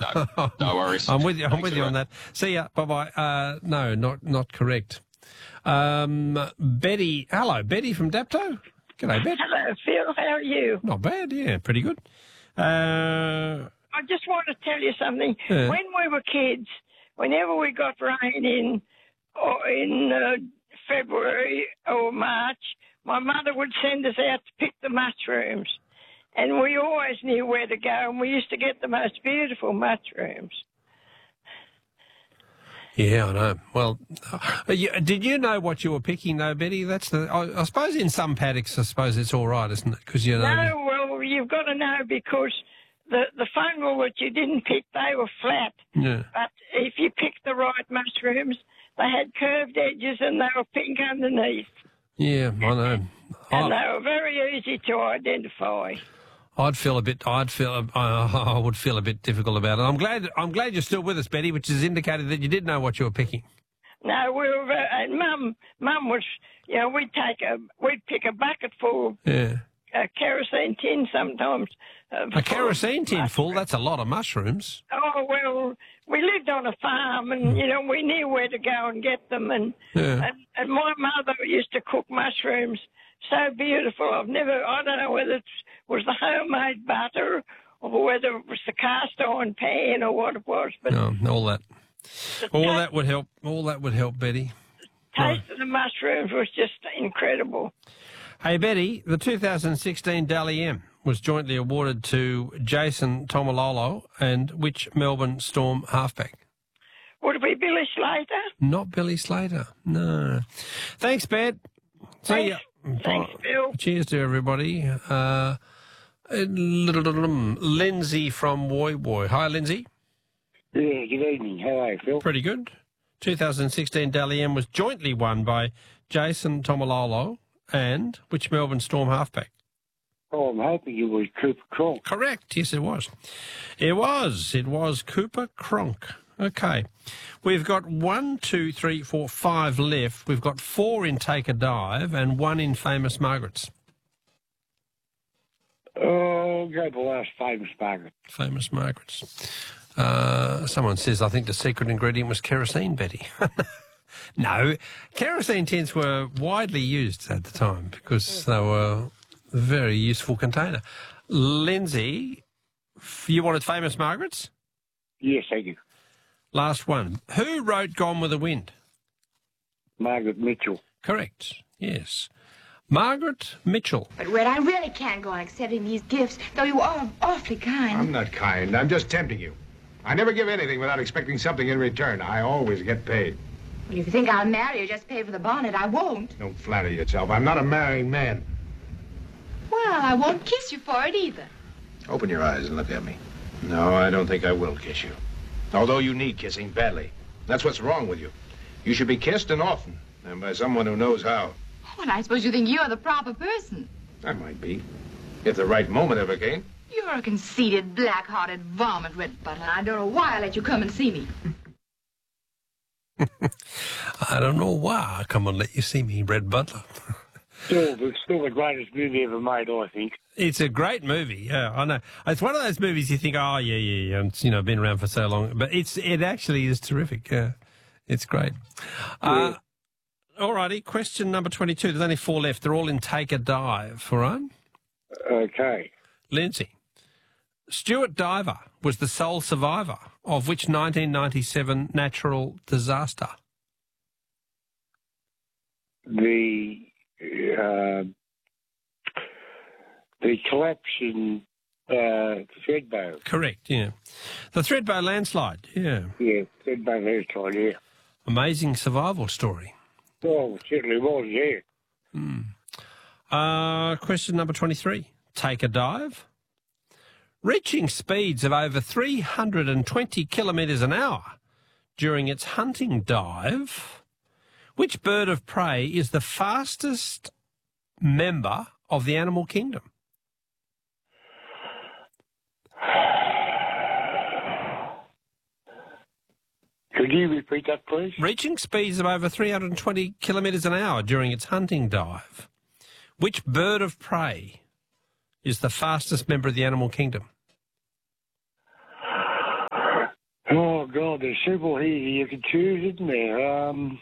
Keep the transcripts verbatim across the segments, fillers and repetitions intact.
No, no worries. I'm with you. I'm Thanks with you for on that. that. See ya. Bye bye. Uh, no, not not correct. Um, Betty. Hello, Betty from Dapto. G'day, Bet. Hello, Phil. How are you? Not bad. Yeah, pretty good. Uh, I just want to tell you something. Yeah. When we were kids, whenever we got rain in or in uh, February or March, my mother would send us out to pick the mushrooms. And we always knew where to go, and we used to get the most beautiful mushrooms. yeah, I know. Well, uh, you, did you know what you were picking, though, Betty? That's the. I, I suppose in some paddocks, I suppose it's all right, isn't it? Because you know. No, well, you've got to know because the, the fungal that you didn't pick, they were flat. Yeah. But if you picked the right mushrooms, they had curved edges and they were pink underneath. Yeah, I know. And I, they were very easy to identify. I'd feel a bit. I'd feel. Uh, I would feel a bit difficult about it. I'm glad. I'm glad you're still with us, Betty, which has indicated that you did know what you were picking. No, we were, uh, and Mum, Mum was, you know, we'd take a, we'd pick a bucket full, Yeah. a kerosene tin sometimes. Uh, A kerosene tin full. That's a lot of mushrooms. Oh, well, we lived on a farm and, you know, we knew where to go and get them. And, Yeah. and, and my mother used to cook mushrooms so beautiful. I've never, I don't know whether it was the homemade butter or whether it was the cast iron pan or what it was. But No, all that. the All ta- that would help. All that would help, Betty. taste of the mushrooms was just incredible. Hey, Betty, the two thousand sixteen Dally M was jointly awarded to Jason Tomalolo and which Melbourne Storm halfback? Would it be Billy Slater? Not Billy Slater. No. Thanks, Bet. See ya. Thanks, Bill. Cheers to everybody. Uh, Lindsay from Woy Woy. Hi, Lindsay. Yeah, good evening. How are you, Phil? Pretty good. two thousand sixteen Dally M was jointly won by Jason Tomalolo and which Melbourne Storm halfback? Oh, I'm hoping it was Cooper Cronk. Correct. Yes, it was. It was. It was Cooper Cronk. Okay. We've got one, two, three, four, five left. We've got four in Take a Dive and one in Famous Margaret's. Oh, go the last famous Margaret. Famous Margaret's. Uh, someone says, I think the secret ingredient was kerosene, Betty. No, kerosene tins were widely used at the time because they were a very useful container. Lindsay, you wanted Famous Margaret's? Yes, thank you. Last one. Who wrote Gone with the Wind? Margaret Mitchell. Correct, yes. Margaret Mitchell. But, Red, I really can't go on accepting these gifts, though you are awfully kind. I'm not kind. I'm just tempting you. I never give anything without expecting something in return. I always get paid. Well, if you think I'll marry you, just pay for the bonnet. I won't. Don't flatter yourself. I'm not a marrying man. Well, I won't kiss you for it either. Open your eyes and look at me. No, I don't think I will kiss you. Although you need kissing badly. That's what's wrong with you. You should be kissed and often, and by someone who knows how. Well, I suppose you think you're the proper person. I might be. If the right moment ever came. You're a conceited, black-hearted vomit, Red Butler. I don't know why I let you come and see me. I don't know why I come and let you see me, Red Butler. Still, it's still the greatest movie ever made, I think. It's a great movie, yeah, I know. It's one of those movies you think, oh, yeah, yeah, yeah, it's, you know, been around for so long. But it's it actually is terrific, yeah. It's great. Uh, all righty, question number twenty-two. There's only four left. They're all in Take a Dive, all right? Okay. Lindsay. Stuart Diver was the sole survivor of which nineteen ninety-seven natural disaster? The, uh, the collapse in uh, Thredbo. Correct, yeah. The Thredbo landslide, yeah. Yeah, Thredbo landslide, yeah. Amazing survival story. Oh, it certainly was, yeah. Mm. Uh, question number twenty-three. Take a Dive. Reaching speeds of over three hundred twenty kilometres an hour during its hunting dive, which bird of prey is the fastest member of the animal kingdom? Could you repeat that, please? Reaching speeds of over three hundred twenty kilometres an hour during its hunting dive, which bird of prey is the fastest member of the animal kingdom? God, there's several here you can choose, isn't there? Um,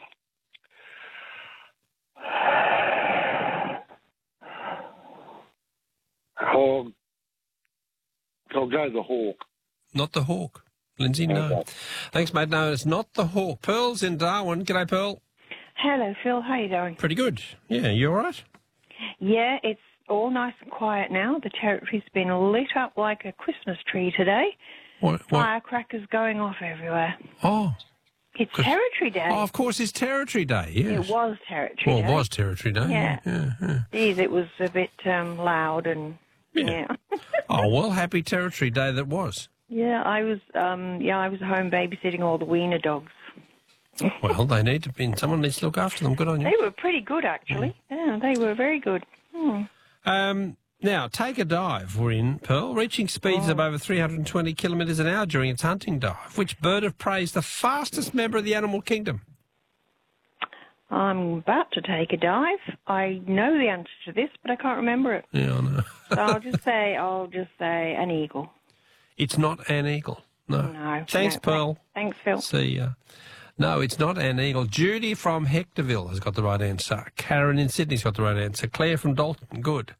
Hog. I'll go the Hawk. Not the Hawk. Lindsay, no. Okay. Thanks, mate. No, it's not the Hawk. Pearl's in Darwin. G'day, Pearl. Hello, Phil. How you doing? Pretty good. Yeah, you all right? Yeah, it's all nice and quiet now. The territory's been lit up like a Christmas tree today. What? what? Firecrackers going off everywhere. Oh. It's Territory Day. Oh, of course, it's Territory Day, yes. It was Territory well, Day. it was Territory Day. Yeah. yeah, yeah. Geez, it was a bit um, loud and... Yeah. Yeah. Oh, well, happy Territory Day that was. yeah, I was um, yeah, I was home babysitting all the wiener dogs. Well, they need to be... Someone needs to look after them. Good on you. They were pretty good, actually. Yeah, they were very good. Hmm. Um, now, Take a Dive, we're in, Pearl, reaching speeds Oh. of over three hundred twenty kilometres an hour during its hunting dive. Which bird of prey is the fastest member of the animal kingdom? I'm about to take a dive. I know the answer to this, but I can't remember it. Yeah, I know. So I'll just say, I'll just say an eagle. It's not an eagle. No. No. Thanks, no, Pearl. Thanks, Phil. See ya. No, it's not an eagle. Judy from Hectorville has got the right answer. Karen in Sydney's got the right answer. Claire from Dalton, good.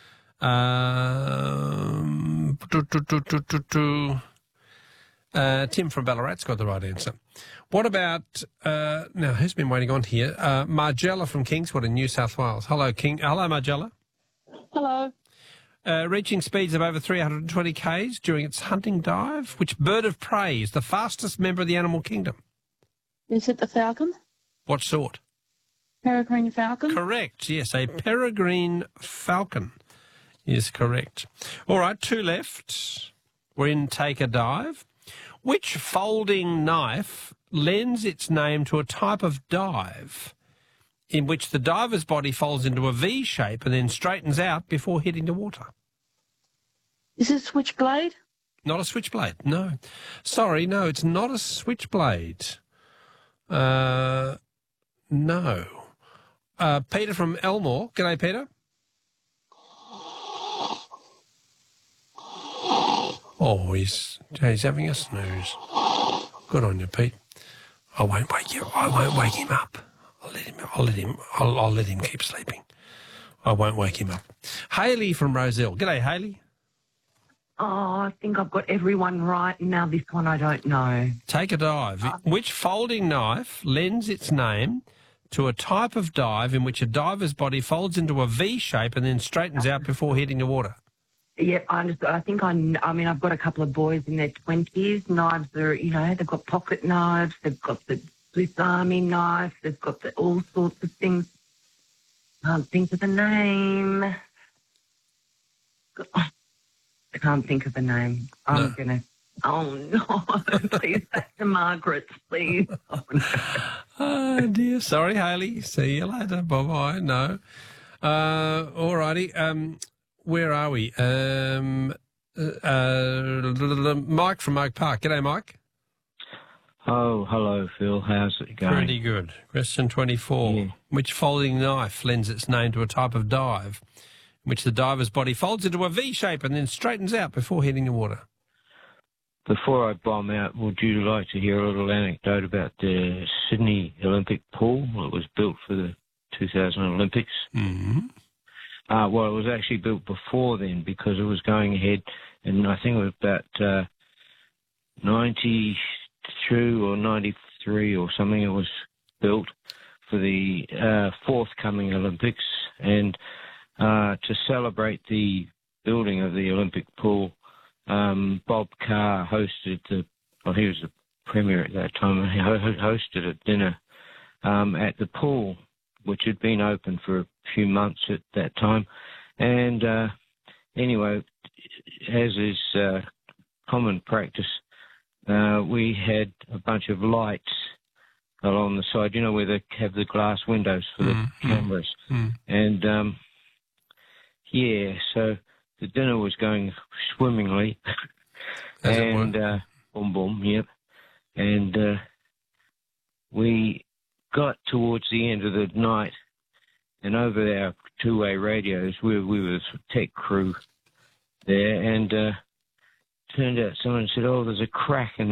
Um, do, do, do, do, do, do. Uh, Tim from Ballarat's got the right answer. What about, uh, now, who's been waiting on here? Uh, Margella from Kingswood in New South Wales. Hello, King. Hello, Margella. Hello. Uh, reaching speeds of over three hundred twenty kays during its hunting dive. Which bird of prey is the fastest member of the animal kingdom? Is it the falcon? What sort? Peregrine falcon? Correct, yes. A peregrine falcon is correct. All right, two left. We're in Take a Dive. Which folding knife lends its name to a type of dive in which the diver's body folds into a V shape and then straightens out before hitting the water? Is it switchblade? Not a switchblade, no. Sorry, no, it's not a switchblade. Uh, no. Uh, Peter from Elmore. G'day, Peter. Oh, he's he's having a snooze. Good on you, Pete. I won't wake you. I won't wake him up. I'll let him. I'll let him. I'll, I'll let him keep sleeping. I won't wake him up. Hayley from Roselle. G'day, Hayley. Oh, I think I've got everyone right. Now this one I don't know. Take a dive. Which folding knife lends its name to a type of dive in which a diver's body folds into a V shape and then straightens out before hitting the water? Yeah, I understand. I think I. kn- I mean, I've got a couple of boys in their twenties. Knives are, you know, they've got pocket knives. They've got the Swiss Army knife. They've got the, all sorts of things. Can't think of the name. I can't think of the name. I'm No. gonna. Oh no! Please, back to Margaret, please. Oh, no. Oh, dear. Sorry, Hayley. See you later. Bye-bye. No. Uh, all righty. Um, where are we? Um, uh, uh, Mike from Oak Park. G'day, Mike. Oh, hello, Phil. How's it going? Pretty good. Question twenty-four. Yeah. Which folding knife lends its name to a type of dive in which the diver's body folds into a V shape and then straightens out before hitting the water? Before I bomb out, would you like to hear a little anecdote about the Sydney Olympic pool that was built for the two thousand Olympics? Mm-hmm. Uh, well, it was actually built before then because it was going ahead, and I think it was about uh, ninety-two or ninety-three or something. It was built for the uh, forthcoming Olympics, and uh, to celebrate the building of the Olympic pool, um, Bob Carr hosted the, well, he was the premier at that time, he ho- hosted a dinner um, at the pool, which had been open for a few months at that time. And uh, anyway, as is uh, common practice, uh, we had a bunch of lights along the side, you know, where they have the glass windows for the Mm, mm, cameras. mm. And, um, yeah, so the dinner was going swimmingly. As it and, were. uh, boom, boom, yep. And uh, we got towards the end of the night, and over our two-way radios, we, we were the tech crew there, and uh, turned out someone said, oh, there's a crack in